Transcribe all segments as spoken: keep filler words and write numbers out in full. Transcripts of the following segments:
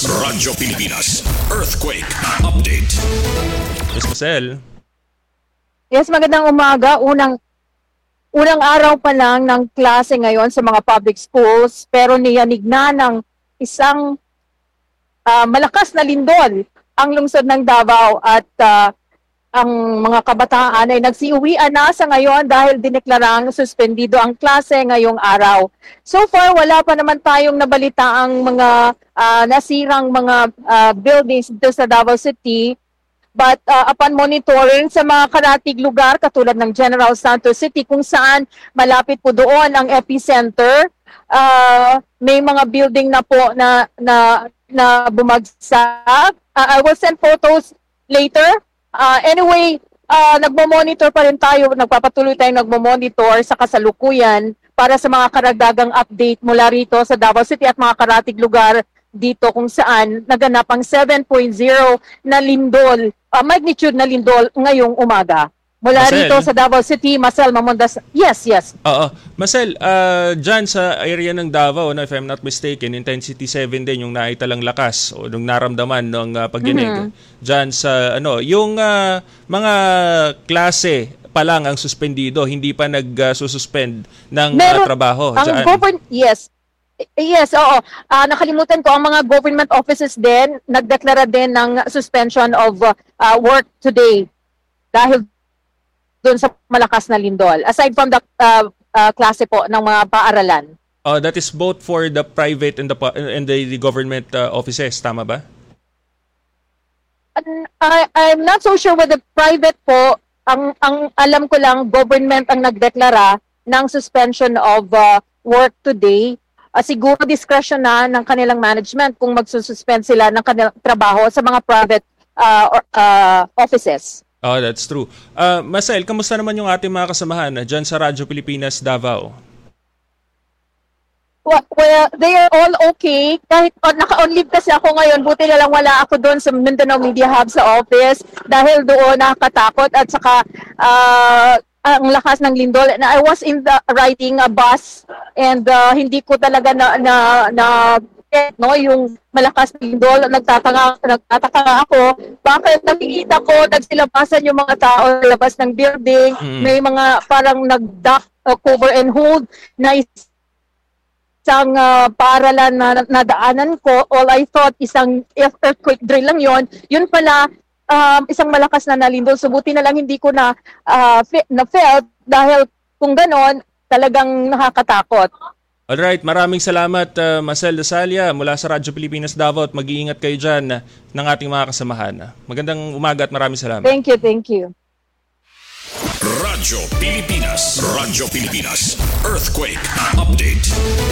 Radyo Pilipinas. Earthquake Update. Miss Marcel. Yes, magandang umaga. Unang unang araw pa lang ng klase ngayon sa mga public schools, pero niyanig na ng isang uh, malakas na lindol ang lungsod ng Davao at uh, ang mga kabataan ay nagsiuwian na sa ngayon dahil dineklarang suspendido ang klase ngayong araw. So far, wala pa naman tayong nabalitaang mga uh, nasirang mga uh, buildings dito sa Davao City. But uh, upon monitoring sa mga karatig lugar katulad ng General Santos City kung saan malapit po doon ang epicenter, uh, may mga building na po na na, na bumagsak. Uh, I will send photos later. Uh, anyway, uh, nagmo-monitor pa rin tayo, nagpapatuloy tayong nagmo-monitor sa kasalukuyan para sa mga karagdagang update mula rito sa Davao City at mga karatig lugar dito kung saan naganap ang seven point zero na lindol, uh, magnitude na lindol ngayong umaga. Mula Marcel, rito sa Davao City, Marcel Mamondas. Yes, yes. Oo. Marcel, uh, dyan sa area ng Davao, no, if I'm not mistaken, intensity seven din yung naitalang lakas o nung naramdaman ng uh, pagdinig. Mm-hmm. Dyan sa, ano, yung uh, mga klase pa lang ang suspendido, hindi pa nag-suspend uh, ng uh, trabaho. Ang govern- yes. Yes, oo. Uh, nakalimutan ko, ang mga government offices din, nagdeklara din ng suspension of uh, uh, work today dahil doon sa malakas na lindol. Aside from the uh, uh, klase po ng mga paaralan. Uh, that is both for the private and the and the, the government uh, offices, tama ba? I, I'm not so sure with the private po. Ang, ang alam ko lang, government ang nagdeklara ng suspension of uh, work today. Uh, siguro discretion na ng kanilang management kung magsususpend sila ng kanilang trabaho sa mga private uh, or, uh, offices. Oh, that's true. Uh, Marcel, kamusta naman yung ating mga kasamahan dyan sa Radyo Pilipinas Davao? Well, well, they are all okay. Kahit oh, naka-on leave kasi ako ngayon, buti na lang wala ako doon sa Mindanao Media Hub sa office dahil doon nakakatakot at saka uh, ang lakas ng lindol. And I was in the riding a bus and uh, hindi ko talaga na na, na no, yung malakas na lindol, nagtataka, nagtataka ako, bakit nakikita ko, nagsilabasan yung mga tao sa labas ng building, mm. may mga parang nag-duck, uh, cover and hold na isang uh, paralan na nadaanan ko. All I thought, isang earthquake drill lang yon. Yun pala, um, isang malakas na nalindol. So buti na lang hindi ko na, uh, fe- na felt dahil kung ganon, talagang nakakatakot. Alright, maraming salamat uh, Marcel Dasalia mula sa Radyo Pilipinas Davao at mag-iingat kayo dyan uh, ng ating mga kasamahan. Magandang umaga at maraming salamat. Thank you, thank you. Radyo Pilipinas, Radyo Pilipinas, Earthquake Update.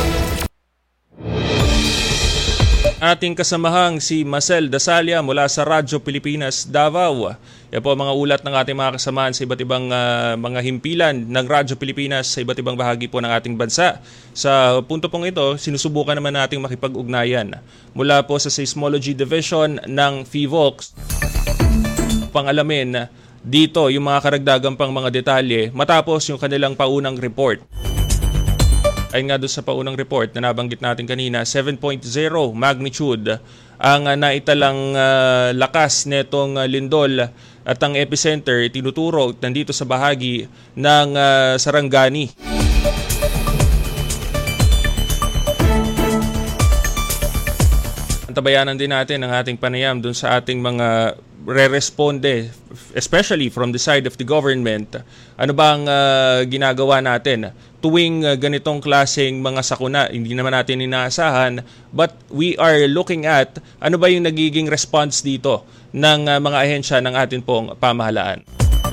Ating kasamahang si Marcel Dasalia mula sa Radyo Pilipinas Davao. Yan po mga ulat ng ating mga kasamahan sa iba't ibang uh, mga himpilan ng Radyo Pilipinas sa iba't ibang bahagi po ng ating bansa. Sa punto pong ito, sinusubukan naman nating makipag-ugnayan mula po sa Seismology Division ng PHIVOLCS upang alamin dito yung mga karagdagang pang mga detalye matapos yung kanilang paunang report. Ay nga doon sa paunang report na nabanggit natin kanina, seven point zero magnitude ang uh, naitalang uh, lakas netong uh, lindol at ang epicenter tinuturo nandito sa bahagi ng uh, Sarangani. Antabayanan din natin ang ating panayam doon sa ating mga re-responde, especially from the side of the government. Ano ba ang uh, ginagawa natin tuwing uh, ganitong klaseng mga sakuna? Hindi naman natin inaasahan, but we are looking at ano ba yung nagiging response dito ng uh, mga ahensya ng atin pong pamahalaan.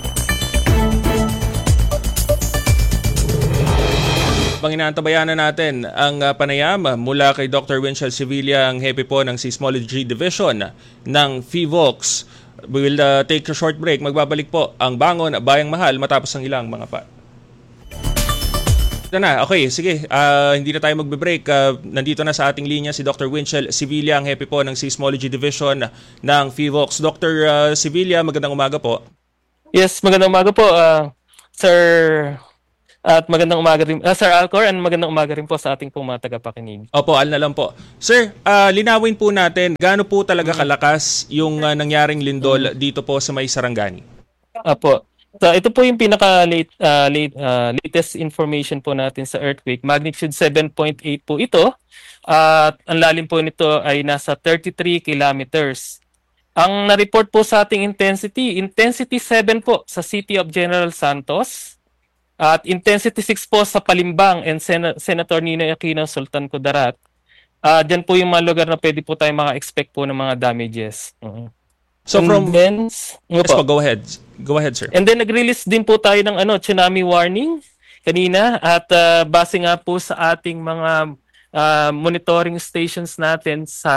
Pang inaantabayanan natin ang uh, panayam mula kay Doctor Winchell Sevilla, ang hepe po ng Seismology Division ng PHIVOLCS. We will uh, take a short break. Magbabalik po ang Bangon Bayang Mahal matapos ang ilang mga pa. Ito na, okay, sige. Uh, hindi na tayo magbe-break. Uh, nandito na sa ating linya si Doctor Winchell Sevilla, ang hepe po ng Seismology Division ng PHIVOLCS. Doctor Uh, Sevilla, magandang umaga po. Yes, magandang umaga po, uh, Sir At magandang umaga rin, uh, Sir Alcor, and magandang umaga rin po sa ating pong mga tagapakinig. Opo, al na lang po. Sir, uh, linawin po natin, gaano po talaga kalakas yung uh, nangyaring lindol dito po sa may Sarangani? Opo. So, ito po yung pinaka-late, uh, late, uh, latest information po natin sa earthquake. Magnitude seven point eight po ito. At uh, ang lalim po nito ay nasa thirty-three kilometers. Ang na-report po sa ating intensity, intensity seven po sa City of General Santos. At intensity six po sa Palimbang and Sen- Senator Ninoy Aquino, Sultan Kudarat. Uh, Diyan po yung mga lugar na pwede po tayo maka-expect po ng mga damages. Uh-huh. So and from... Then, yes po, go ahead. Go ahead, sir. And then nag-release din po tayo ng ano, tsunami warning kanina. At uh, base nga po sa ating mga uh, monitoring stations natin sa,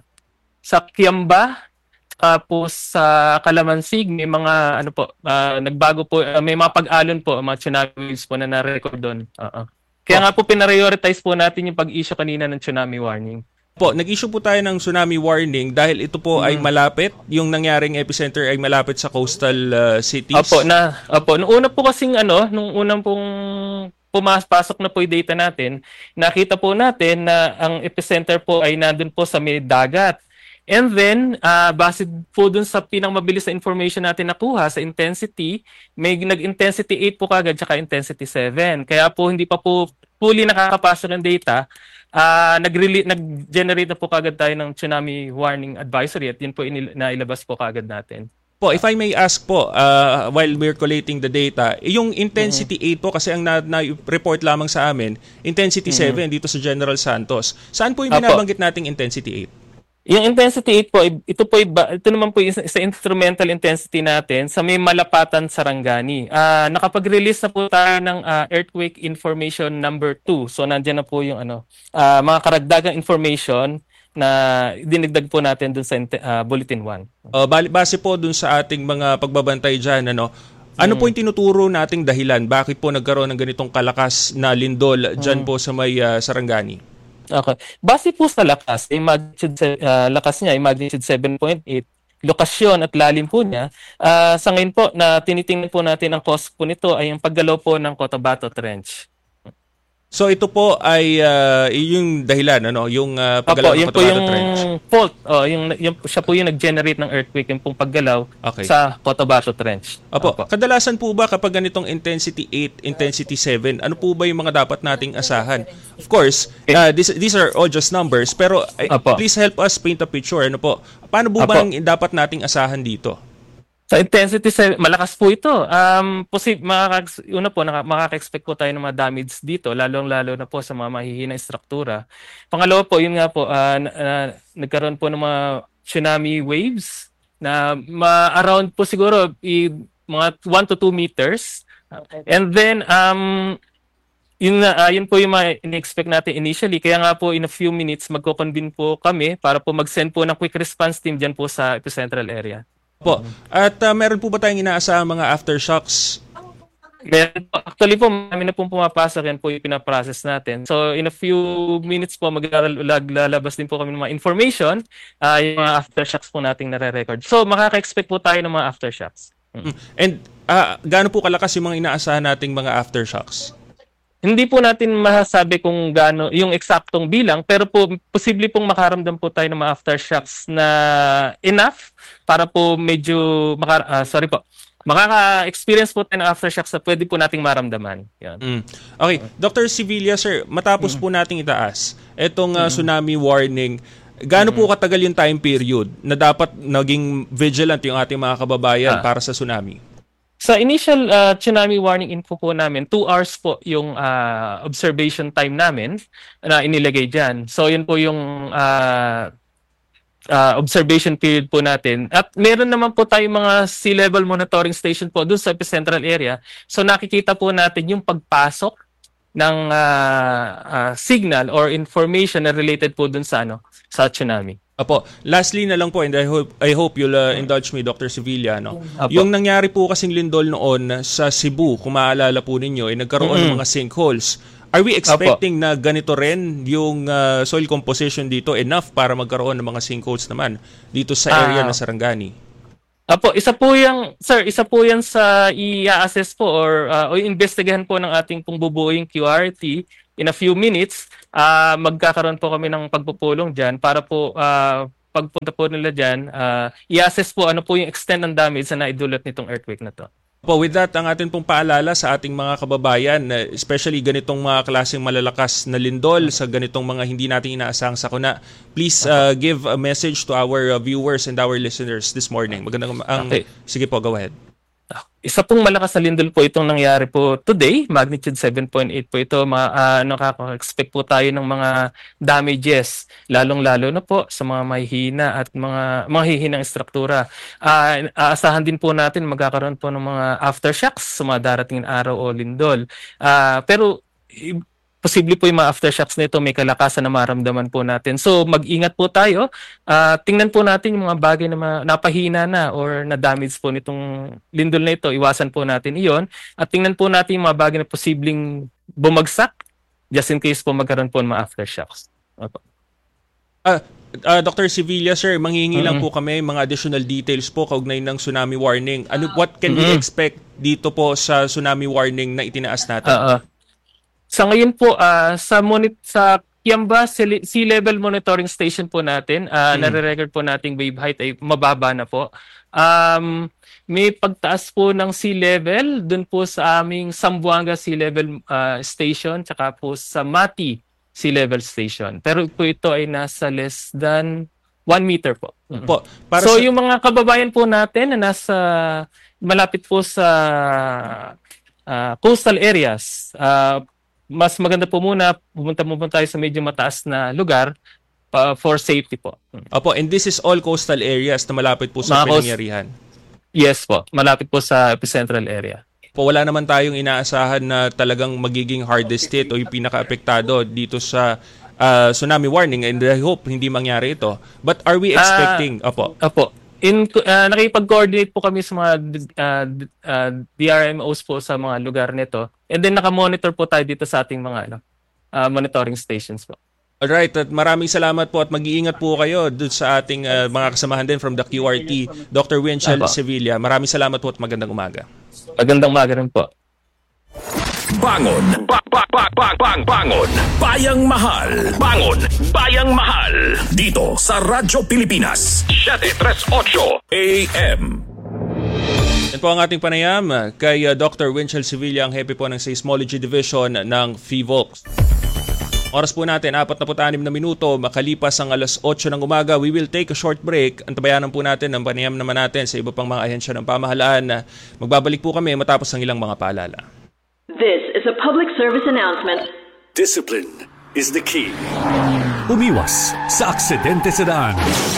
sa Kiamba, tapos sa uh, Kalamansig, may mga ano po, uh, nagbago po, uh, may mga pag-alon po, mga tsunami waves po na na-record doon. Uh-uh. Kaya oh. nga po pinarioritize po natin yung pag-issue kanina ng tsunami warning. Po, nag-issue po tayo ng tsunami warning dahil ito po mm. ay malapit, yung nangyaring epicenter ay malapit sa coastal uh, cities. Opo, na, opo. Nung una po kasing ano, nung unang pong pumapasok na po yung data natin, nakita po natin na ang epicenter po ay nandun po sa may dagat. And then, uh, base po dun sa pinangmabilis na information natin nakuha sa intensity, may nag-intensity eight po kagad tsaka intensity seven. Kaya po hindi pa po fully nakakapasok ng data, uh, nag-rele- nag-generate na po kagad tayo ng tsunami warning advisory at yun po inil- nailabas po kagad natin. Po, if I may ask po, uh, while we're collating the data, yung intensity mm-hmm. eight po, kasi ang na- na-report lamang sa amin, intensity mm-hmm. seven dito sa General Santos. Saan po yung binabanggit nating intensity eight? Yung intensity eight po, ito po ito naman po isa, isa instrumental intensity natin sa may Malapatan, Sarangani. Uh, nakapag-release na po tayo ng uh, earthquake information number two. So nandiyan na po yung ano, uh, mga karagdagang information na dinagdag po natin dun sa uh, bulletin one. Uh, base po dun sa ating mga pagbabantay dyan, ano, ano hmm. po yung tinuturo nating dahilan? Bakit po nagkaroon ng ganitong kalakas na lindol dyan hmm. po sa may uh, Sarangani? Okay. Base po sa lakas, yung magnitude, uh, lakas niya, yung magnitude seven point eight, lokasyon at lalim po niya, uh, sa ngayon po na tinitingnan po natin ang cause po nito ay yung paggalaw po ng Cotabato Trench. So ito po ay uh, yung dahilan, ano, yung uh, paggalaw Opo, ng Cotabato yung Trench. Fault, oh, yung, yung siya po yung nag-generate ng earthquake, yung pong paggalaw okay. sa Cotabato Trench. Opo. Opo. Kadalasan po ba kapag ganitong intensity eight, intensity seven, ano po ba yung mga dapat nating asahan? Of course, uh, this, these are all just numbers, pero uh, please help us paint a picture. Ano po? Paano po ba ang dapat nating asahan dito? Sa intensity, malakas po ito. Um, posib- makaka- una po, naka- makaka-expect po tayo ng mga damage dito, lalong-lalo na po sa mga mahihinang struktura. Pangalawa po, yun nga po, uh, uh, nagkaroon po ng mga tsunami waves na ma-around po siguro i- mga one to two meters. And then, um, yun, uh, yun po yung mga in-expect natin initially. Kaya nga po, in a few minutes, magko-convene po kami para po mag-send po ng quick response team dyan po sa epicentral area. Po. At uh, meron po ba tayong inaasahang mga aftershocks? Meron po. Actually po, marami na pong pumapasok, yan po yung pinaprocess natin. So in a few minutes po, maglalabas din po kami ng mga information, uh, yung mga aftershocks po nating nare-record. So makaka-expect po tayo ng mga aftershocks. Mm. And uh, gaano po kalakas yung mga inaasahan nating mga aftershocks? Hindi po natin masasabi kung gaano yung eksaktong bilang, pero po posible pong makaramdam po tayo ng mga aftershocks na enough para po medyo maka, uh, sorry po. Makaka-experience po tayo ng aftershocks na pwede po nating maramdaman. Yan. Mm. Okay, Doctor Sevilla, sir, matapos mm. po nating itaas itong uh, mm. tsunami warning, gaano mm. po katagal yung time period na dapat naging vigilant yung ating mga kababayan ah. para sa tsunami? Sa initial uh, tsunami warning info po namin, two hours po yung uh, observation time namin na inilagay dyan. So yun po yung uh, uh, observation period po natin. At meron naman po tayong mga sea level monitoring station po dun sa epicentral area. So nakikita po natin yung pagpasok ng uh, uh, signal or information na related po dun sa ano sa tsunami. Apo, lastly na lang po, and I hope, I hope you'll uh, indulge me, Doctor Sevilla, no? Yung nangyari po kasing lindol noon sa Cebu, kung maalala po ninyo, ay nagkaroon mm-hmm. ng mga sinkholes. Are we expecting Apo. na ganito rin yung uh, soil composition dito enough para magkaroon ng mga sinkholes naman dito sa area uh, na Sarangani? Apo, isa po yung, sir, isa po yan sa i-assess po or, uh, o investigahan po ng ating pong bubuing Q R T in a few minutes. Uh, magkakaroon po kami ng pagpupulong dyan para po uh, pagpunta po nila dyan, uh, i-assess po ano po yung extent ng damage na naidulot nitong earthquake na to. Po, with that, ang atin pong paalala sa ating mga kababayan, especially ganitong mga klaseng malalakas na lindol sa ganitong mga hindi natin inaasahang sakuna, please uh, give a message to our uh, viewers and our listeners this morning. Magandang ang Okay. Sige po, go ahead. Isa pong malakas na lindol po itong nangyari po today, magnitude seven point eight po ito. Ma, uh, nakaka-expect po tayo ng mga damages, lalong-lalo na po sa mga mahihina at mga mahihinang struktura. Uh, aasahan din po natin magkakaroon po ng mga aftershocks sa mga darating na araw o lindol. Uh, pero posible po yung mga aftershocks nito, may kalakasan na maramdaman po natin. So mag-ingat po tayo. Uh, tingnan po natin yung mga bagay na ma- napahina na or na-damage po nitong lindol na ito. Iwasan po natin iyon. At tingnan po natin yung mga bagay na posibleng bumagsak just in case po magkaroon po ng mga aftershocks. Opo. Uh, uh, Doctor Sevilla, sir, manghihingi lang Mm-hmm. po kami mga additional details po kaugnay ng tsunami warning. Ano, what can we Mm-hmm. expect dito po sa tsunami warning na itinaas natin? Uh, uh, Sa ngayon po, uh, sa monit sa Kiamba Sea sea Level Monitoring Station po natin, uh, Hmm. nare-record po nating wave height ay mababa na po. Um, may pagtaas po ng sea level dun po sa aming Zamboanga Sea Level uh, Station tsaka po sa Mati Sea Level Station. Pero po ito ay nasa less than one meter po. Mm-hmm. Po, para So sa- yung mga kababayan po natin na nasa malapit po sa uh, coastal areas, uh, mas maganda po muna pumunta mo tayo sa medyo mataas na lugar uh, for safety po. Opo, and this is all coastal areas na malapit po sa Mga coast- pinangyarihan. Yes po, malapit po sa epicentral area. Po, wala naman tayong inaasahan na talagang magiging hardest hit o yung pinaka-apektado dito sa uh, tsunami warning, and I hope hindi mangyari ito. But are we expecting? Opo. Opo. In uh, nakipag-coordinate po kami sa mga uh, uh, D R M Os po sa mga lugar nito. And then naka-monitor po tayo dito sa ating mga ano, uh, monitoring stations po. Alright, at maraming salamat po at mag-iingat po kayo dun sa ating uh, mga kasamahan din from the Q R T, Doctor Winchell Apo. Sevilla. Maraming salamat po at magandang umaga. Magandang umaga rin po. Bangon! Ba ba ba ba bang bangon! Bayang mahal! Bangon! Bayang mahal! Dito sa Radyo Pilipinas. seven thirty-eight A M. Yan po ang ating panayam kay uh, Doctor Winchell Sevilla, ang hepe po ng Seismology Division ng F I V O C. Oras po natin, apat na putanim na minuto, makalipas ang alas otso ng umaga. We will take a short break. Antabayanan po natin ang panayam naman natin sa iba pang mga ahensya ng pamahalaan. Magbabalik po kami matapos ang ilang mga paalala. This is a public service announcement. Discipline is the key. Umiwas sa aksidente sa daan.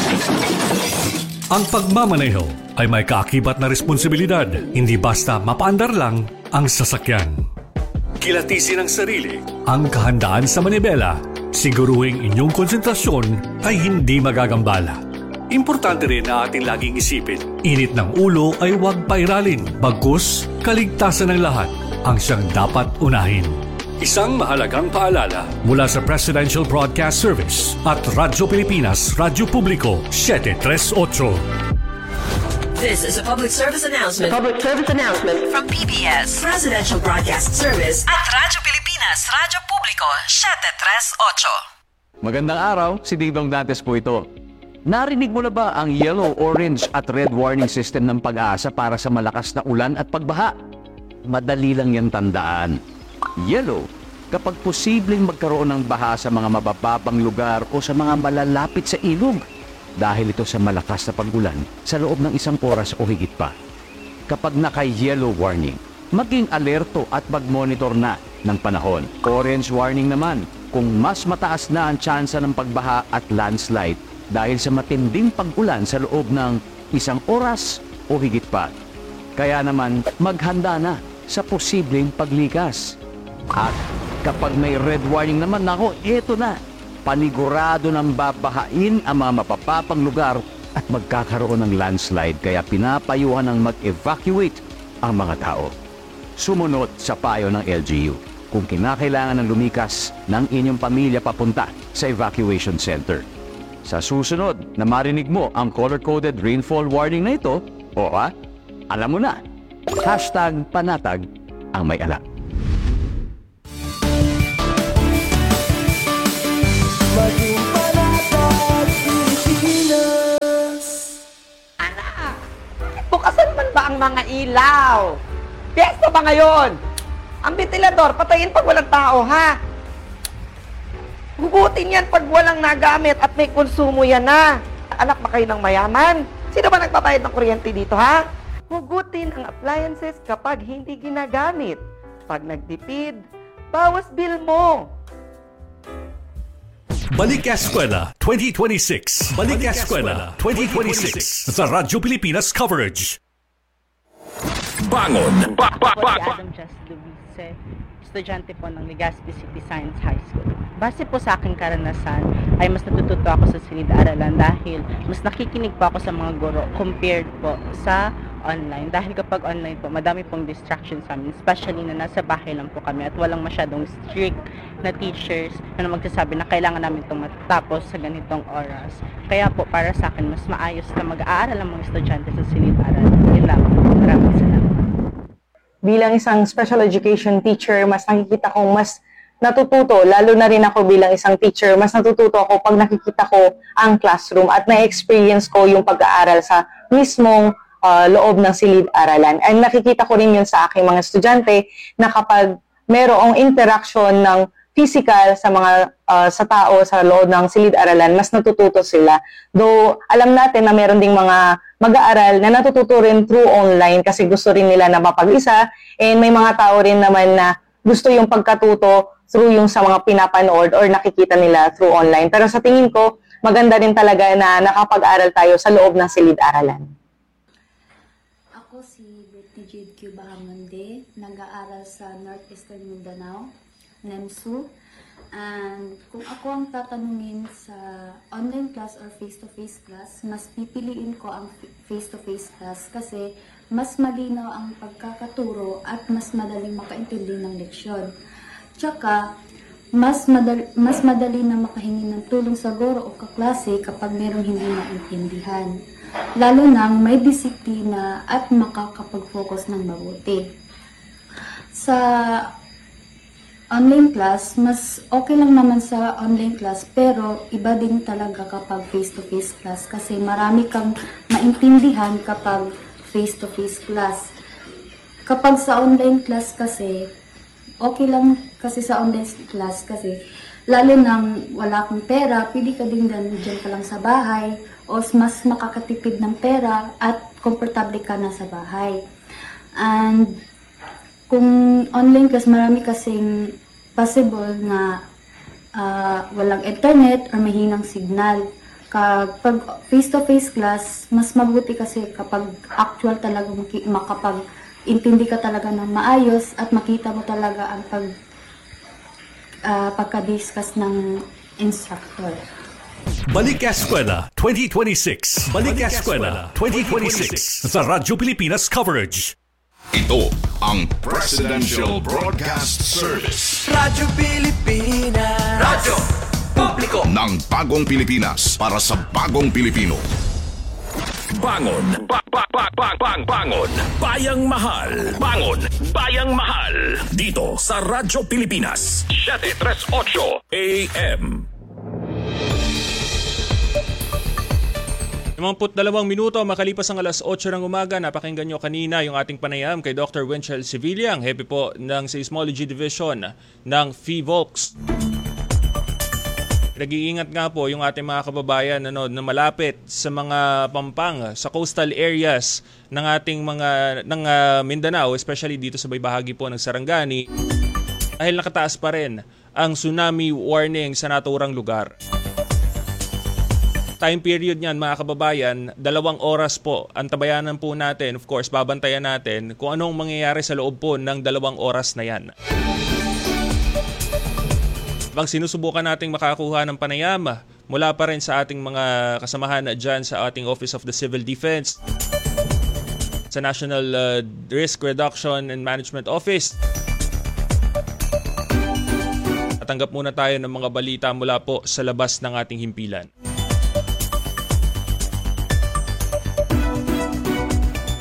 Ang pagmamaneho ay may kaakibat na responsibilidad. Hindi basta mapaandar lang ang sasakyan. Kilatisin ang sarili, ang kahandaan sa manibela. Siguruhing inyong konsentrasyon ay hindi magagambala. Importante rin na ating laging isipin, init ng ulo ay huwag pairalin. Bagkus, kaligtasan ng lahat ang siyang dapat unahin. Isang mahalagang paalala mula sa Presidential Broadcast Service at Radyo Pilipinas, Radyo Publiko, seven thirty-eight. This is a public service announcement. Public service announcement From P B S Presidential Broadcast Service. at Radyo Pilipinas, Radyo Publiko, seven thirty-eight. Magandang araw, si Dingdong Dantes po ito. Narinig mo na ba ang yellow, orange at red warning system ng Pag-asa para sa malakas na ulan at pagbaha? Madali lang yan tandaan. Yellow, kapag posibleng magkaroon ng baha sa mga mabababang lugar o sa mga malalapit sa ilog. Dahil ito sa malakas na pag-ulan sa loob ng isang oras o higit pa. Kapag naka-yellow warning, maging alerto at mag-monitor na ng panahon. Orange warning naman, kung mas mataas na ang tsansa ng pagbaha at landslide dahil sa matinding pag-ulan sa loob ng isang oras o higit pa. Kaya naman, maghanda na sa posibleng paglikas. At kapag may red warning naman, nako, eto na. Panigurado ng babahain ang mga mapapapang lugar at magkakaroon ng landslide, kaya pinapayuhan ng mag-evacuate ang mga tao. Sumunod sa payo ng L G U kung kinakailangan ng lumikas ng inyong pamilya papunta sa evacuation center. Sa susunod na marinig mo ang color-coded rainfall warning na ito, O ha? Alam mo na. Hashtag panatag ang may alam. Maging panatag Pilipinas. Anak, bukasan man ba ang mga ilaw? Piyesta ba ngayon? Ang ventilador, patayin pag walang tao, ha? Hugutin yan pag walang nagamit at may konsumo yan na. Anak ba kayo ng mayaman? Sino ba nagbabayad ng kuryente dito, ha? Hugutin ang appliances kapag hindi ginagamit. Pag nagtipid, bawas bill mo. Balik Eskwela twenty twenty-six. Balik Eskwela twenty twenty-six. Sa Radyo Pilipinas coverage. Bangon. Ba, ba, ba, Ako si Adam Just Luise, estudyante po ng Legazpi City Science High School. Base po sa aking karanasan, ay mas natututo ako sa silid-aralan dahil mas nakikinig po ako sa mga guro compared po sa online. Dahil kapag online po, madami pong distraction sa amin, especially na nasa bahay lang po kami at walang masyadong strict na teachers na magsasabi na kailangan namin itong matapos sa ganitong oras. Kaya po, para sa akin, mas maayos na mag-aaral ang mga estudyante sa silid-aralan. Yun lang. Maraming salamat. Bilang isang special education teacher, mas nakikita kong mas natututo, lalo na rin ako bilang isang teacher, mas natututo ako pag nakikita ko ang classroom at na-experience ko yung pag-aaral sa mismong uh, loob ng silid-aralan. And nakikita ko rin yun sa aking mga estudyante na kapag merong interaction ng physical sa mga uh, sa tao sa loob ng silid-aralan, mas natututo sila. Though alam natin na meron ding mga mag-aaral na natututo rin through online kasi gusto rin nila na mapag-isa, and may mga tao rin naman na gusto yung pagkatuto through yung sa mga pinapanood or nakikita nila through online. Pero sa tingin ko, maganda rin talaga na nakapag-aral tayo sa loob ng silid-aralan. Ako si Betty Jade Q. Bahamonde, nag-aaral sa Northeastern Mindanao, NEMSU. And kung ako ang tatanungin sa online class or face-to-face class, mas pipiliin ko ang face-to-face class kasi mas malinaw ang pagkakaturo at mas madaling makaintindi ng leksyon. Tsaka, mas madali, mas madali na makahingi ng tulong sa guro o kaklase kapag merong hindi maintindihan. Lalo nang may disiplina at makakapag-focus ng mabuti. Sa online class, mas okay lang naman sa online class, pero iba din talaga kapag face-to-face class kasi marami kang maintindihan kapag face-to-face class. Kapag sa online class kasi, okay lang kasi sa online class kasi, lalo nang wala kang pera, pwede ka din dyan ka lang sa bahay, o mas makakatipid ng pera at komportable ka na sa bahay. And kung online class, marami kasing possible na uh, walang internet or mahinang signal. Kapag face-to-face class, mas mabuti kasi kapag actual talaga makapag-intindi ka talaga ng maayos at makita mo talaga ang pag, uh, pagka-discuss ng instructor. Balik Eskwela twenty twenty-six. Balik Eskwela twenty twenty-six sa Radyo Pilipinas coverage. Ito ang Presidential Broadcast Service. Radyo Pilipinas. Radyo Publiko ng Bagong Pilipinas para sa Bagong Pilipino. Bangon. Ba ba ba ba bang bangon. Bayang mahal. Bangon. Bayang mahal. Dito sa Radyo Pilipinas. seven thirty-eight A M. dalawang minuto makalipas ang alas otso ng umaga, napakinggan nyo kanina yung ating panayam kay Doctor Wenchel Sevilla, ang hepe po ng Seismology Division ng F I V O C. Nag-iingat nga po yung ating mga kababayan ano, na malapit sa mga pampang, sa coastal areas ng ating mga ng uh, Mindanao, especially dito sa may bahagi po ng Sarangani, dahil nakataas pa rin ang tsunami warning sa naturang lugar. Time period niyan mga kababayan, dalawang oras po. Antabayanan po natin, of course, babantayan natin kung anong mangyayari sa loob po ng dalawang oras na yan. Bang sinusubukan nating makakuha ng panayam mula pa rin sa ating mga kasamahan dyan sa ating Office of the Civil Defense, sa National uh, Risk Reduction and Management Office. Tatanggap muna tayo ng mga balita mula po sa labas ng ating himpilan.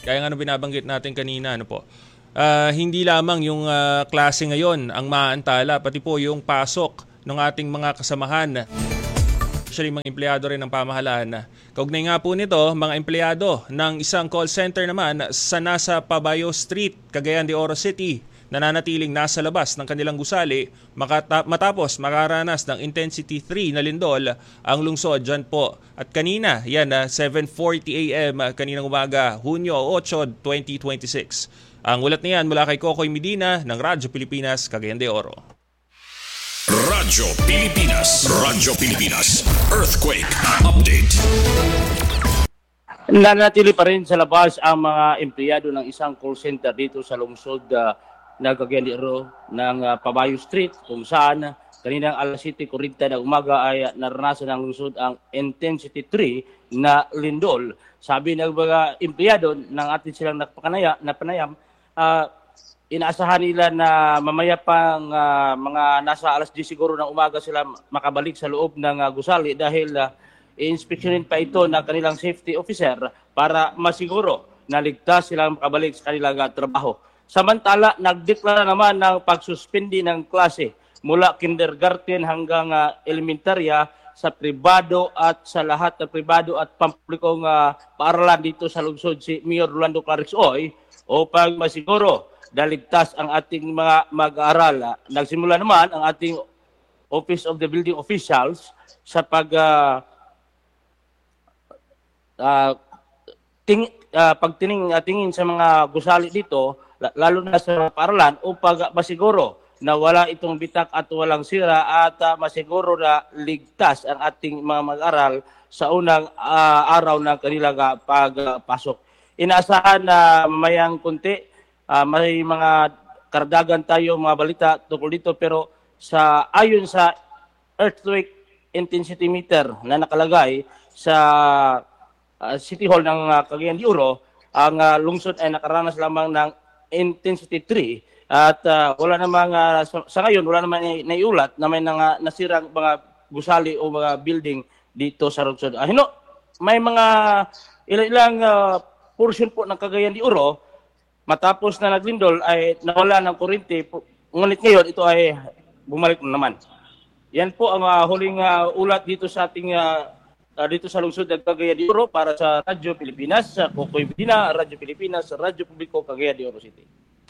Kaya nga ano binabanggit natin kanina, ano po, uh, hindi lamang yung uh, klase ngayon ang maantala, pati po yung pasok ng ating mga kasamahan. Actually, mga empleyado rin ng pamahalaan. Kaugnay nga po nito, mga empleyado ng isang call center naman sa nasa Pabayo Street, Cagayan de Oro City, nananatiling nasa labas ng kanilang gusali makata- matapos makaranas ng intensity three na lindol ang lungsod dyan po. At kanina, yan, uh, seven forty a m kaninang umaga, Hunyo eight, twenty twenty-six. Ang ulat niyan mula kay Kokoy Medina ng Radyo Pilipinas, Cagayan de Oro. Radyo Pilipinas, Radyo Pilipinas, Earthquake Update. Nanatili pa rin sa labas ang mga empleyado ng isang call center dito sa lungsod uh, ng Cagayan de Oro ng uh, Pabayo Street, kung saan kaninang alas siyete forty na umaga ay naranasan ng lungsod ang intensity three na lindol. Sabi ng mga empleyado ng atin silang napanaya, napanayam, uh, inaasahan nila na mamaya pang uh, mga nasa alas diyes siguro ng umaga sila makabalik sa loob ng uh, gusali dahil uh, i-inspeksyonin pa ito ng kanilang safety officer para masiguro na ligtas silang makabalik sa kanilang uh, trabaho. Samantala, nagdeklara naman ng pagsuspindi ng klase mula kindergarten hanggang uh, elementarya sa pribado at sa lahat ng pribado at pampublikong uh, paaralan dito sa lungsod si Mayor Rolando Clarix Oy upang masiguro daligtas ang ating mga mag-aaral. Nagsimula naman ang ating Office of the Building Officials sa pag uh, uh, ting, uh, pagtingin uh, tingin sa mga gusali dito, lalo na sa paaralan, upang masiguro na wala itong bitak at walang sira at uh, masiguro na ligtas ang ating mga mag-aaral sa unang uh, araw ng kanilang uh, pagpasok. Inaasahan na mamayang kunti, Uh, may mga kardagan tayo, mga balita tungkol dito, pero sa ayon sa earthquake intensity meter na nakalagay sa uh, City Hall ng uh, Cagayan de Oro, ang uh, lungsod ay nakaranas lamang ng intensity three at uh, wala namang uh, sa, sa ngayon wala namang naiulat na may nga nasirang mga gusali o mga building dito sa lungsod. Uh, hino, may mga ilang uh, portion po ng Cagayan de Oro matapos na naglindol ay nawala ng kuryente, ngunit ngayon ito ay bumalik na naman. Yan po ang uh, huling uh, ulat dito sa ating uh, uh, dito sa lungsod ng Cagayan de Oro para sa Radyo Pilipinas, sa Kokoy Medina, Radyo Pilipinas, Radyo Publiko, Cagayan de Oro City.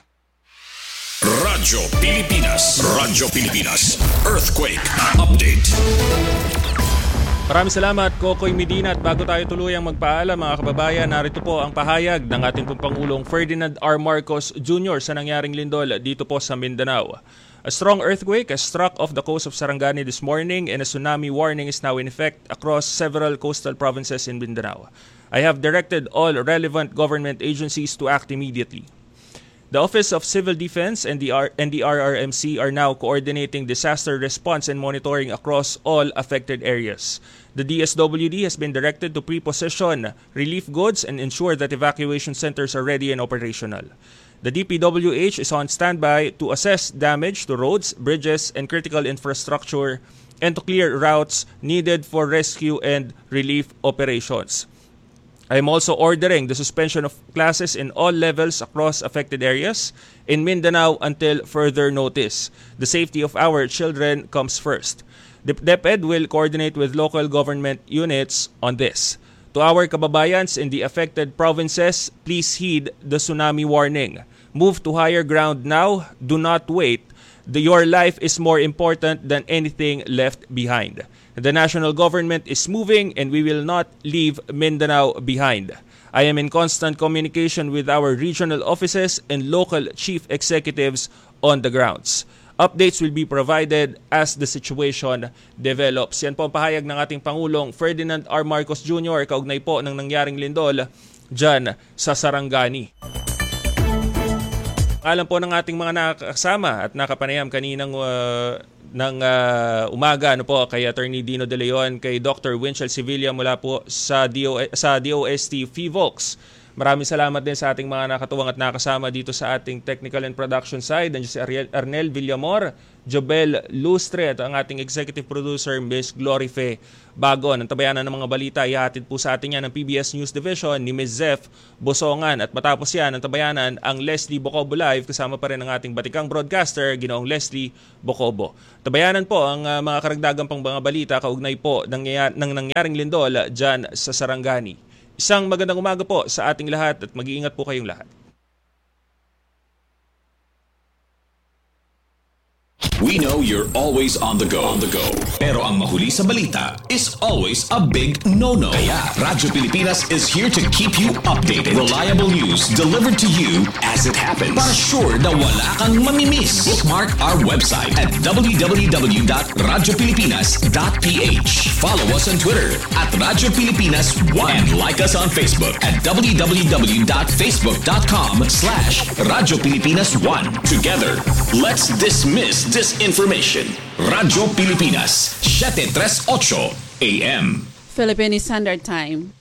Radyo Pilipinas, Radyo Pilipinas, Earthquake Update. Maraming salamat, Kokoy Medina. At bago tayo tuluyang magpaalam, mga kababayan, narito po ang pahayag ng ating pong Pangulong Ferdinand R. Marcos Junior sa nangyaring lindol dito po sa Mindanao. A strong earthquake has struck off the coast of Sarangani this morning and a tsunami warning is now in effect across several coastal provinces in Mindanao. I have directed all relevant government agencies to act immediately. The Office of Civil Defense and the, R- and the R R M C are now coordinating disaster response and monitoring across all affected areas. The D S W D has been directed to pre-position relief goods and ensure that evacuation centers are ready and operational. The D P W H is on standby to assess damage to roads, bridges, and critical infrastructure and to clear routes needed for rescue and relief operations. I am also ordering the suspension of classes in all levels across affected areas in Mindanao until further notice. The safety of our children comes first. The DepEd will coordinate with local government units on this. To our kababayans in the affected provinces, please heed the tsunami warning. Move to higher ground now. Do not wait. The, your life is more important than anything left behind. The national government is moving and we will not leave Mindanao behind. I am in constant communication with our regional offices and local chief executives on the grounds. Updates will be provided as the situation develops. Yan po ang pahayag ng ating Pangulong Ferdinand R. Marcos Junior kaugnay po ng nangyaring lindol dyan sa Sarangani. Alam po ng ating mga nakakasama at nakapanayam kaninang uh, ng uh, umaga ano po kay Attorney Dino De Leon, kay Doctor Winchell Sevilla mula po sa D O, sa D O S T F I V O L C S. Maraming salamat din sa ating mga nakatuwang at nakasama dito sa ating technical and production side. Nandiyan si Ariel, Arnel Villamor, Jobel Lustre at ang ating executive producer Miss Glory Fe Bagon. Ang tabayanan ng mga balita ihatid po sa atin yan ng P B S News Division ni Miz Zeph Bosongan. At matapos yan ang tabayanan ang Leslie Bocobo Live kasama pa rin ang ating batikang broadcaster Ginoong Leslie Bocobo. Tabayanan po ang uh, mga karagdagang pang mga balita kaugnay po ng, ng nangyaring lindol dyan sa Sarangani. Isang magandang umaga po sa ating lahat at mag-iingat po kayong lahat. We know you're always on the go. On the go. Pero ang mahuli sa balita is always a big no-no. Kaya Radyo Pilipinas is here to keep you updated. Reliable news delivered to you as it happens. Para sure na wala kang mamimiss. Bookmark our website at w w w dot radyo pilipinas dot p h. Follow us on Twitter at Radyo Pilipinas one. And like us on Facebook at w w w dot facebook dot com slash Radyo Pilipinas one. Together, let's dismiss this information. Radyo Pilipinas, seven thirty-eight A M. Philippine Standard Time.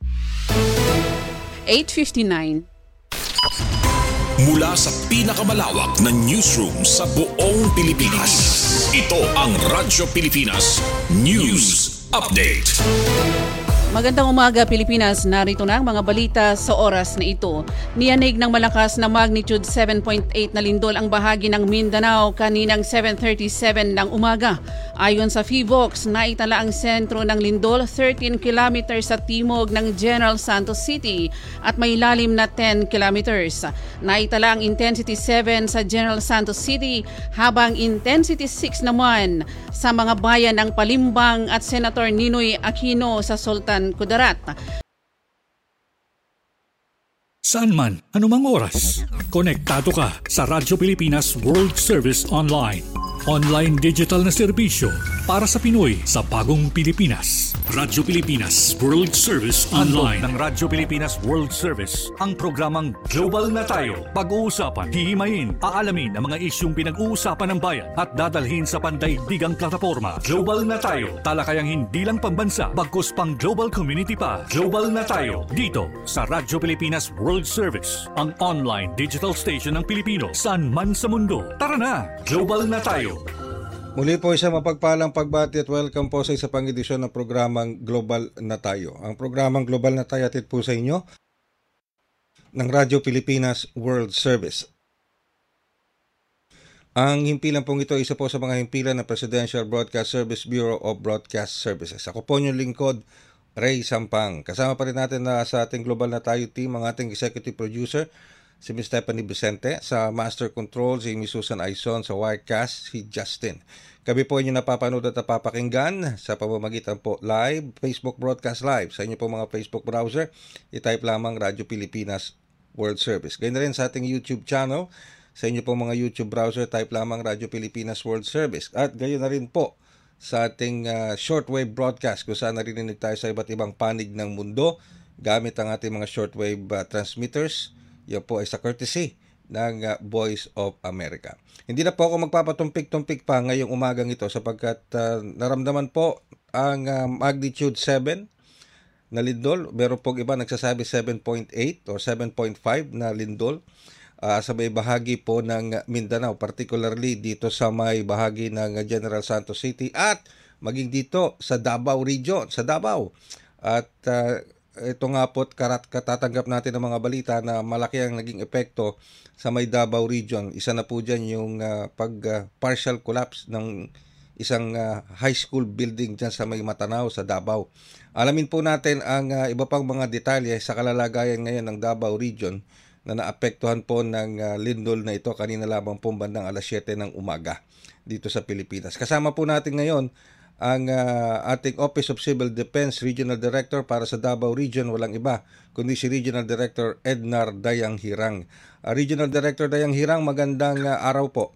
eight fifty-nine. Mula sa pinakamalawak na newsroom sa buong Pilipinas, ito ang Radyo Pilipinas News Update. Magandang umaga Pilipinas, narito na ang mga balita sa oras na ito. Niyanig ng malakas na magnitude seven point eight na lindol ang bahagi ng Mindanao kaninang seven thirty-seven ng umaga. Ayon sa PHIVOX, naitala ang sentro ng lindol thirteen kilometers sa timog ng General Santos City at may lalim na ten kilometers. Naitala ang intensity seven sa General Santos City habang intensity six naman sa mga bayan ng Palimbang at Senator Ninoy Aquino sa Sultan Kudarat. Saan man, anumang oras, konektado ka sa Radyo Pilipinas World Service Online. Online digital na serbisyo para sa Pinoy sa bagong Pilipinas. Radyo Pilipinas World Service Online. Ng Radyo Pilipinas World Service, ang programang Global na Tayo. Pag-uusapan, hihimayin, aalamin ang mga isyung pinag-uusapan ng bayan at dadalhin sa pandaigdigang plataforma. Global na Tayo, talakayang hindi lang pambansa, bagkus pang global community pa. Global na Tayo, dito sa Radyo Pilipinas World Service, ang online digital station ng Pilipino saan man sa mundo. Tara na, Global na Tayo. Muli po isang mapagpalang pagbati at welcome po sa isa pang edisyon ng programang Global na Tayo. Ang programang Global na Tayo atid po sa inyo ng Radyo Pilipinas World Service. Ang himpilan pong ito, isa po sa mga himpilan ng Presidential Broadcast Service Bureau of Broadcast Services. Ako po yung lingkod, Ray Sampang. Kasama pa rin natin na sa ating Global na Tayo team ang ating executive producer, si Miz Stephanie Vicente, sa Master Control, si Miz Susan Aizon, sa Wirecast, si Justin. Kami po inyo napapanood at napapakinggan sa pamamagitan po live, Facebook Broadcast Live. Sa inyo po mga Facebook browser, i-type lamang Radyo Pilipinas World Service. Gayun na rin sa ating YouTube channel, sa inyo po mga YouTube browser, type lamang Radyo Pilipinas World Service. At gayon na rin po sa ating uh, shortwave broadcast kung saan narinig tayo sa iba't ibang panig ng mundo gamit ang ating mga shortwave uh, transmitters. Yan po ay sa courtesy ng uh, Voice of America. Hindi na po ako magpapatumpik-tumpik pa ngayong umagang ito sapagkat uh, naramdaman po ang uh, magnitude seven na lindol. Meron pong iba nagsasabi seven point eight or seven point five na lindol uh, sa may bahagi po ng Mindanao, particularly dito sa may bahagi ng General Santos City at maging dito sa Davao Region, sa Davao. At uh, ito nga po't karat katatanggap natin ng mga balita na malaki ang naging epekto sa may Davao Region. Isa na po dyan yung uh, pag uh, partial collapse ng isang uh, high school building dyan sa may Matanao sa Davao. Alamin po natin ang uh, iba pang mga detalye sa kalalagayan ngayon ng Davao Region na naapektuhan po ng uh, lindol na ito kanina lamang po bandang alas siyete ng umaga dito sa Pilipinas. Kasama po natin ngayon ang uh, ating Office of Civil Defense Regional Director para sa Davao Region, walang iba kundi si Regional Director Ednar Dayang Hirang. Uh, Regional Director Dayang Hirang, magandang uh, araw po.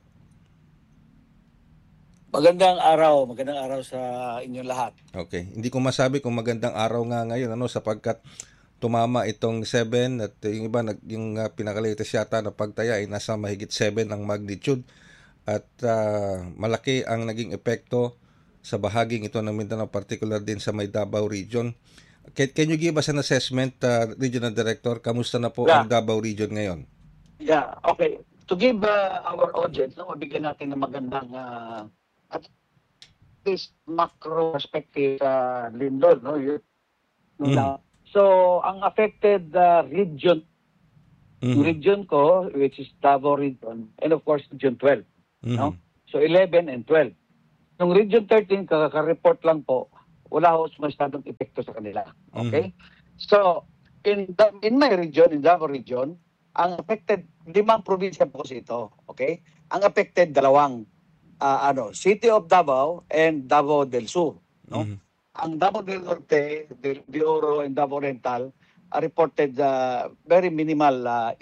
Magandang araw, magandang araw sa inyong lahat. Okay, hindi ko masabi kung magandang araw nga ngayon ano sapagkat tumama itong seven at yung iba yung uh, pinaka-latest yata na pagtaya ay nasa mahigit seven ang magnitude at uh, malaki ang naging epekto sa bahaging ito ng Mindanao, particular din sa may Davao Region. Can, can you give us an assessment, uh, Regional Director? Kamusta na po Yeah. ang Davao Region ngayon? Yeah, okay. To give uh, our audience, no, mabigyan natin ng magandang uh, at least macro perspective sa uh, Lindol, no? Yun, no, Mm. na- So, ang affected uh, region, Mhm. region ko, which is Davao region, and of course, Region twelve. No? Mhm. So, eleven and twelve. Nung Region thirteen, kaka-report lang po, wala ho masyadong epekto sa kanila. Okay? So, in the, in my region, in Davao region, ang affected, limang probinsya po kasi ito. Okay? Ang affected, dalawang, ah, ano, City of Davao and Davao del Sur. No? Mhm. Ang Davao del Norte, del de Oro, and Davao Oriental are reported uh, very minimal uh,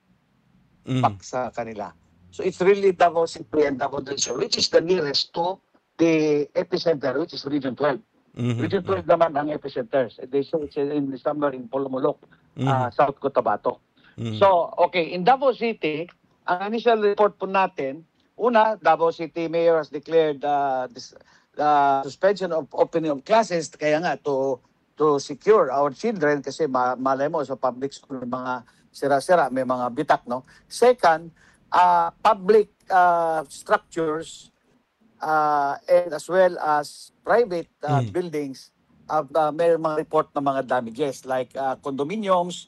impact sa kanila. So it's really Davao City and Davao del Sur, which is the nearest to the epicenter, which is Region twelve. Mhm. Region twelve naman ang epicenters. They say it's in somewhere in Polomolok, uh, South Cotabato. Mhm. So, okay, in Davao City, ang initial report po natin, una, Davao City Mayor has declared uh, this, uh, suspension of opening of classes, kaya nga, to to secure our children, kasi ma malay mo sa public school, may mga sira-sira, may mga bitak, no? Second, uh, public uh, structures uh, and as well as private uh, Mm. buildings, uh, uh, may mga report na mga damages like uh, condominiums,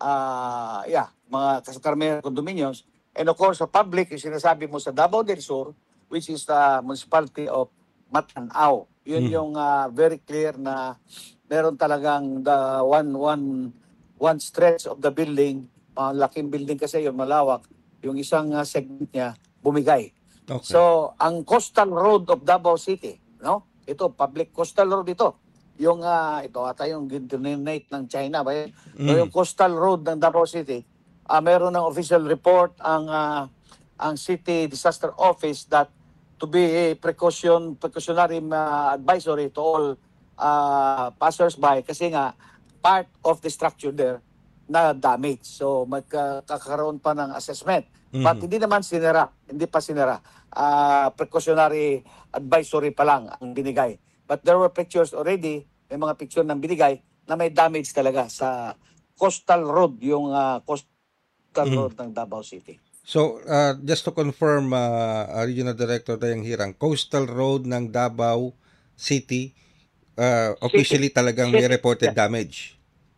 uh, yeah, mga kasakaramihan condominiums, and of course sa public, yung sinasabi mo sa Davao del Sur, which is the municipality of Matanao. Yun Mm. yung uh, very clear na meron talagang the one one one stretch of the building, malaking building kasi yung malawak, yung isang uh, segment niya bumigay. Okay. So, ang coastal road of Davao City, no? Ito, public coastal road ito. Yung, ah, ito ata yung denominate ng China ba yun? So, Mm. yung coastal road ng Davao City, ah, meron ng official report ang ah, ang City Disaster Office that to be a precaution, precautionary ah, advisory to all uh, passers-by kasi nga part of the structure there na damage. So, magkakaroon pa ng assessment. But Mhm. hindi naman sinira, hindi pa sinira. Uh, precautionary advisory pa lang ang binigay. But there were pictures already, may mga picture ng binigay na may damage talaga sa coastal road, yung uh, coastal Mhm. road ng Davao City. So, uh, just to confirm, uh, uh, Regional Director Dayang Hirang, coastal road ng Davao City, uh, officially talagang may City, reported yeah. damage.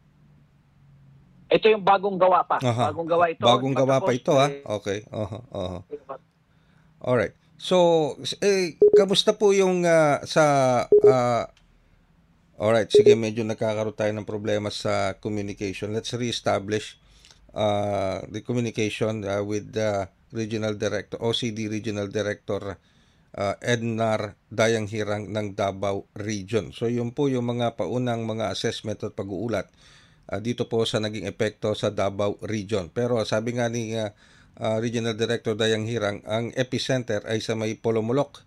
Ito yung bagong gawa pa. Aha. Bagong gawa ito. Bagong gawa pa Matapos, ito, ha? eh, Okay. Uh-huh. Uh-huh. Alright. So, eh, kamusta po yung uh, sa... Uh, alright, sige, medyo nagkakaroon tayo ng problema sa communication. Let's re-establish uh, the communication uh, with the Regional Director, O C D Regional Director uh, Ednar Dayang Hirang ng Davao Region. So, yun po yung mga paunang mga assessment at pag-uulat uh, dito po sa naging epekto sa Davao Region. Pero sabi nga ni uh, uh, Regional Director Dayang Hirang, ang epicenter ay sa may Polomolok,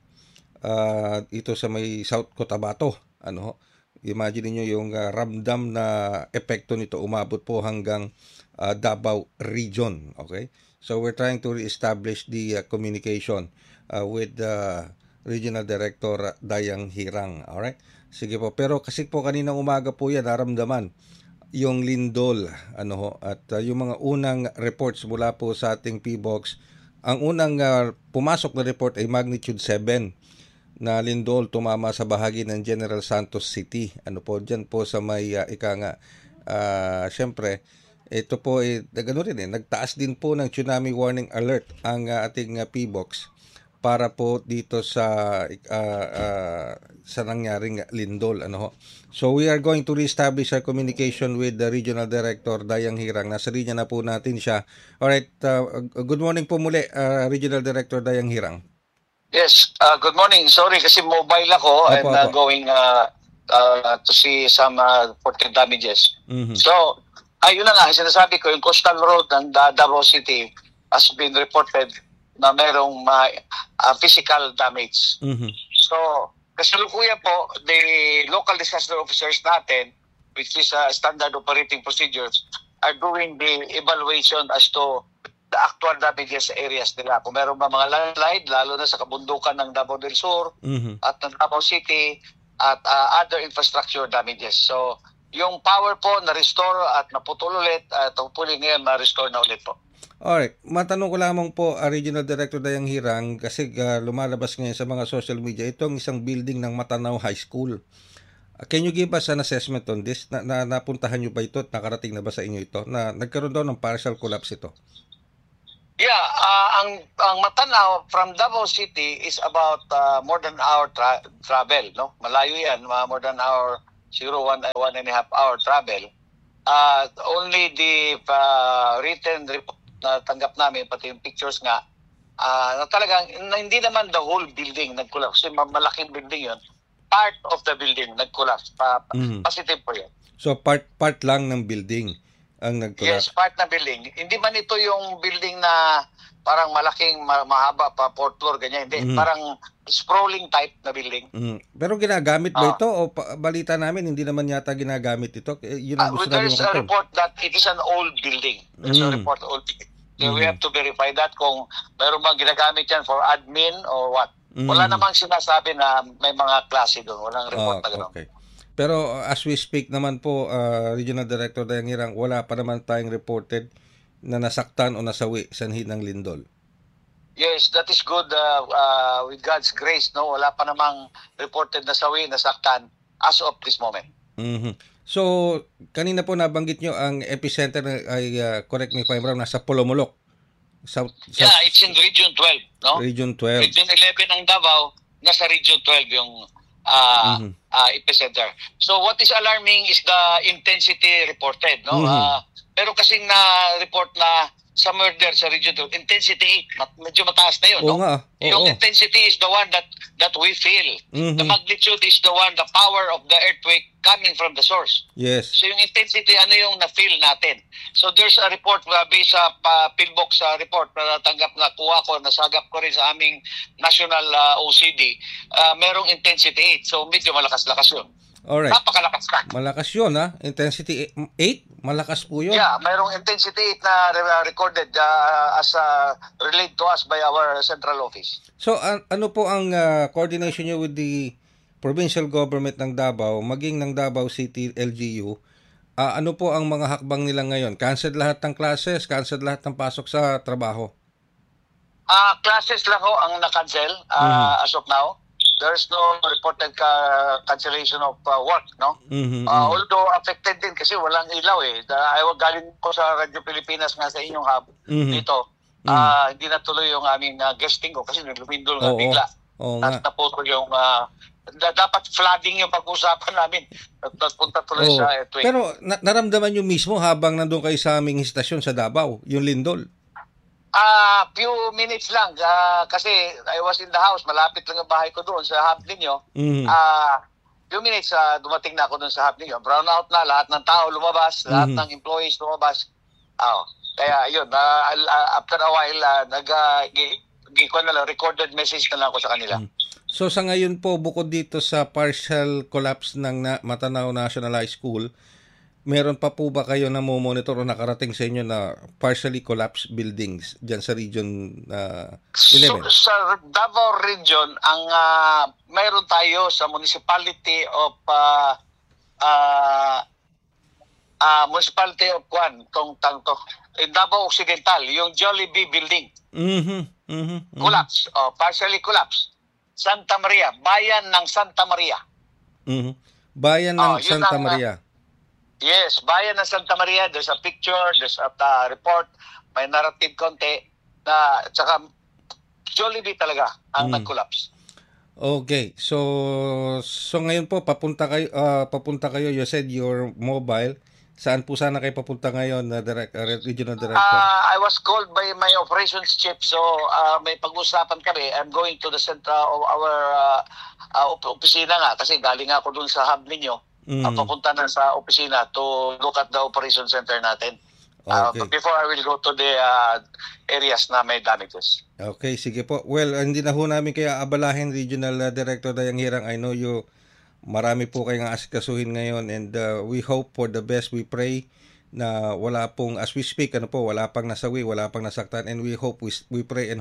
uh, ito sa may South Cotabato. Ano ho? Imagine niyo yung uh, ramdam na epekto nito umabot po hanggang uh, Davao Region. Okay? So we're trying to reestablish the uh, communication uh, with the uh, Regional Director Dayang Hirang. Alright? Sige po. Pero kasi po kaninang umaga po yan, naramdaman yung lindol, ano ho, at uh, yung mga unang reports mula po sa ating P B O X, ang unang uh, pumasok na report ay magnitude seven na lindol tumama sa bahagi ng General Santos City. Ano po, dyan po sa may uh, ika nga, uh, syempre, ito po ay, gano rin eh, nagtaas din po ng tsunami warning alert ang uh, ating uh, P B O X para po dito sa uh, uh, sa nangyaring lindol, ano ho. So we are going to reestablish our communication with the Regional Director Dayang Hirang. Nasa linya na po natin siya. Alright, uh, good morning po muli, uh, Regional Director Dayang Hirang. Yes, uh, good morning. Sorry kasi mobile ako Opo, and uh, opo. going uh, uh, to see some uh, reported damages. Mhm. So, ayun na nga, sinasabi ko, yung coastal road ng Da- Davao City has been reported na merong uh, uh, physical damage. Mhm. So, kasalukuyan po, the local disaster officers natin, which is uh, standard operating procedures, are doing the evaluation as to the actual damages sa areas nila. Kung meron ba mga landslide, lalo na sa kabundukan ng Davao del Sur Mhm. at ng Davao City at uh, other infrastructure damages. So, yung power po na-restore at naputol ulit at hopefully ngayon ma-restore na ulit po. Alright, matanong ko lamang po, uh, Regional Director Dayang Hirang, kasi uh, lumalabas ngayon sa mga social media, itong isang building ng Matanao High School. Uh, can you give us an assessment on this? Na, na, napuntahan nyo ba ito at nakarating na ba sa inyo ito? Na nagkaroon daw ng partial collapse ito? Yeah, uh, ang ang Matanao from Davao City is about uh, more than hour tra- travel, no? Malayo yan, uh, more than hour, siguro one, one and a half hour travel. Uh, only the uh, written report na tanggap namin, pati yung pictures nga, uh, na talagang, na hindi naman the whole building nag-collapse. Kasi malaking building yun. Part of the building nag-collapse. Pa- Mhm. Positive po yun. So part part lang ng building ang nag-collapse. Yes, part na building. Hindi man ito yung building na parang malaking, ma- mahaba pa, fourth floor, ganyan. Hindi, Mhm. parang sprawling type na building. Mm. Pero ginagamit ba Ah. ito o pa- balita namin hindi naman yata ginagamit ito? Eh, Yun ang Uh, gusto there namin is a makontrol. report that it is an old building. There's a Mm. report old building. So we Mhm. have to verify that kung meron bang ginagamit yan for admin or what. Wala Mhm. namang sinasabi na may mga klase doon. Walang report Ah, na gano'n. okay. Pero uh, as we speak naman po, uh, Regional Director Dayang Hirang, wala pa naman tayong reported na nasaktan o nasawi sanhi ng lindol. Yes, that is good uh, uh, with God's grace. No, wala pa namang reported na sawi, nasaktan as of this moment. Mhm. So, kanina po nabanggit nyo ang epicenter ay, uh, correct me if I'm wrong, nasa Polomolok. South, Yeah, South it's in Region twelve, no? Region twelve. Region eleven ng Davao, nasa Region twelve yung uh, Mhm. uh, epicenter. So what is alarming is the intensity reported, no? Mhm. Uh, pero kasing na-report na sa murder sa Region twelve, intensity eight, mat- medyo mataas na yun, Oo no? nga, oo. Yung intensity is the one that that we feel. Mhm. The magnitude is the one, the power of the earthquake coming from the source. Yes. So yung intensity, ano yung na-feel natin? So there's a report uh, based sa uh, Pillbox uh, report na natanggap na kuha ko, nasagap ko rin sa aming national uh, O C D. Uh, merong intensity eight. So medyo malakas-lakas yun. Alright. Napakalakas ka. Malakas yun, ha? Intensity eight? Malakas po yun. Yeah, mayroong intensity eight na re- recorded uh, as uh, relayed to us by our central office. So, an- ano po ang uh, coordination nyo with the provincial government ng Davao, maging ng Davao City L G U? Ah, ano po ang mga hakbang nila ngayon? Cancel lahat ng classes, cancel lahat ng pasok sa trabaho. Uh, classes lang ho ang na-cancel uh, as of now. There's no reported ka- cancellation of uh, work, no? Mhm, Uh, mhm. although affected din kasi walang ilaw eh. Da- ay galing ko sa Radyo Pilipinas nga sa inyong hub Mhm. dito. Ah, hindi natuloy yung aming uh, guesting ko kasi lumindol nga Oo. bigla. Oo At nga. naputol yung uh, da- dapat flooding yung pag-usapan namin. At nagpunta tuloy Oo. sa earthquake. Pero na- naramdaman nyo mismo habang nandun kayo sa aming istasyon sa Davao, yung lindol. Ah, few minutes lang ah, kasi I was in the house, malapit lang ang bahay ko doon sa hub ninyo. Mhm. Ah, few minutes ah, dumating na ako doon sa hub ninyo. Brown out na, lahat ng tao lumabas, lahat Mhm. ng employees lumabas. Ah, kaya yun, ah, ah, after a while ah, nag uh, gi, gi, ko na lang, recorded message na lang ako sa kanila. So sa ngayon po, bukod dito sa partial collapse ng na- Matanao National High School, meron pa po ba kayo na monitor o nakarating sa inyo na partially collapsed buildings dyan sa region uh, eleven? So, sa Davao region, ang ah, mayroon tayo sa municipality of uh, uh, uh, municipality of Kwan, tong tangto, in Davao Occidental, yung Jollibee building, Mhm. Mhm. mhm. collapse, oh, partially collapse. Santa Maria, bayan ng Santa Maria. Mhm. Bayan ng Oh, yun Santa ang, Maria. Yes, bayan ng Santa Maria, there's a picture, there's a uh, report, may narrative konti, na, tsaka Jollibee talaga ang Mm. nag-collapse. Okay. So so ngayon po papunta kayo ah, papunta kayo, you said your mobile. Saan po sana kayo papunta ngayon na direct, uh, regional director? Uh, I was called by my operations chief, so uh, may pag-usapan kami. I'm going to the center of our uh, uh, op- opisina nga, kasi galing ako dun sa hub ninyo. Mm. Uh, papunta na sa opisina to look at the operation center natin. Uh, Okay. but before I will go to the uh, areas na may damages. Okay, sige po. Well, hindi na ho namin kaya abalahin, Regional uh, Director Dayang Hirang. I know you, marami po kayong asikasuhin ngayon and uh, we hope for the best. We pray na wala pong, as we speak, ano po, wala pang nasawi, wala pang nasaktan, and we hope, we, we pray and